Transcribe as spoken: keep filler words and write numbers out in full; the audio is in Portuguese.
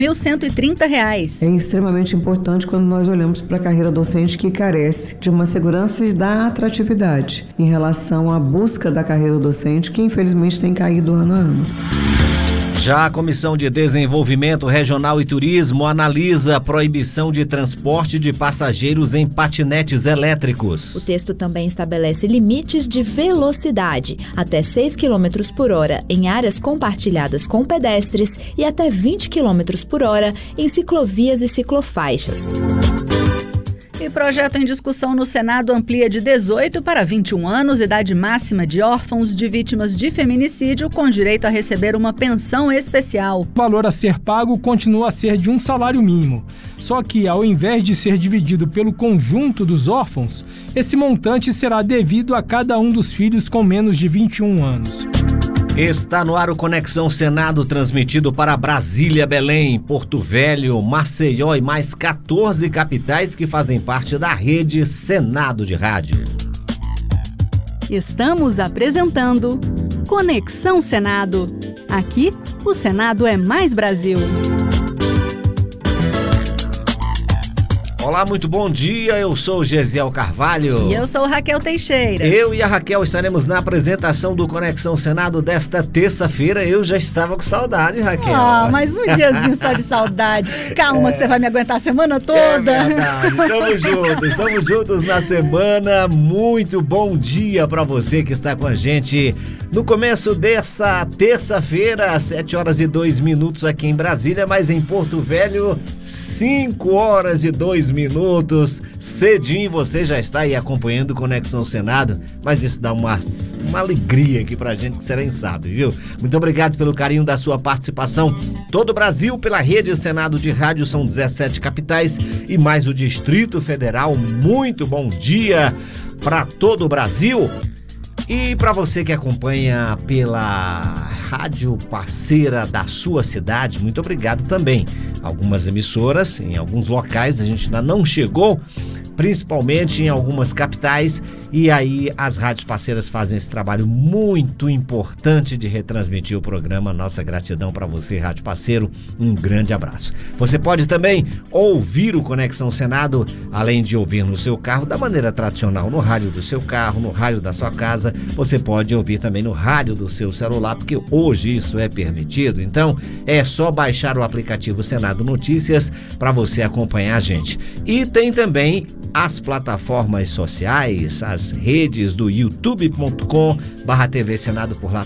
mil cento e trinta reais. É extremamente importante quando nós olhamos para a carreira docente que carece de uma segurança e da atratividade em relação à busca da carreira docente, que infelizmente tem caído ano a ano. Já a Comissão de Desenvolvimento Regional e Turismo analisa a proibição de transporte de passageiros em patinetes elétricos. O texto também estabelece limites de velocidade, até seis quilômetros por hora em áreas compartilhadas com pedestres e até vinte quilômetros por hora em ciclovias e ciclofaixas. E projeto em discussão no Senado amplia de dezoito para vinte e um anos idade máxima de órfãos de vítimas de feminicídio com direito a receber uma pensão especial. O valor a ser pago continua a ser de um salário mínimo. Só que, ao invés de ser dividido pelo conjunto dos órfãos, esse montante será devido a cada um dos filhos com menos de vinte e um anos. Está no ar o Conexão Senado, transmitido para Brasília, Belém, Porto Velho, Maceió e mais quatorze capitais que fazem parte da rede Senado de Rádio. Estamos apresentando Conexão Senado. Aqui, o Senado é mais Brasil. Olá, muito bom dia, eu sou o Gesiel Carvalho. E eu sou Raquel Teixeira. Eu e a Raquel estaremos na apresentação do Conexão Senado desta terça-feira. Eu já estava com saudade, Raquel. Ah, mais um diazinho só de saudade. Calma é. que você vai me aguentar a semana toda. É verdade, estamos juntos, estamos juntos na semana. Muito bom dia para você que está com a gente no começo dessa terça-feira, às sete horas e dois minutos aqui em Brasília, mas em Porto Velho, cinco horas e dois minutos, cedinho você já está aí acompanhando Conexão Senado, mas isso dá uma, uma alegria aqui pra gente que você nem sabe, viu? Muito obrigado pelo carinho da sua participação. Todo o Brasil pela rede Senado de Rádio, são dezessete capitais e mais o Distrito Federal. Muito bom dia para todo o Brasil. E para você que acompanha pela rádio parceira da sua cidade, muito obrigado também. Algumas emissoras, em alguns locais a gente ainda não chegou, principalmente em algumas capitais, e aí as rádios parceiras fazem esse trabalho muito importante de retransmitir o programa. Nossa gratidão para você, rádio parceiro, um grande abraço. Você pode também ouvir o Conexão Senado, além de ouvir no seu carro, da maneira tradicional, no rádio do seu carro, no rádio da sua casa, você pode ouvir também no rádio do seu celular, porque hoje isso é permitido. Então é só baixar o aplicativo Senado Notícias para você acompanhar a gente. E tem também as plataformas sociais, as redes do youtube ponto com barra T V Senado, por lá